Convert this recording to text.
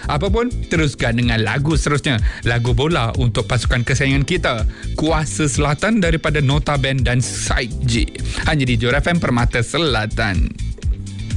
Apapun, teruskan dengan lagu seterusnya. Lagu bola untuk pasukan kesayangan kita, Kuasa Selatan daripada Nota Band dan Syed J. Hanya di Johor FM Permata Selatan.